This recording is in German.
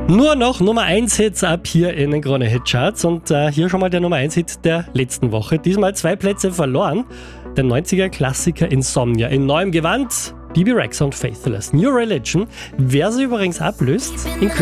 Nur noch Nummer 1 Hits ab hier in den Krone Hit Charts und hier schon mal der Nummer 1 Hit der letzten Woche. Diesmal 2 Plätze verloren. Der 90er Klassiker Insomnia in neuem Gewand. Bibi Rexa und Faithless. New Religion. Wer sie übrigens ablöst, in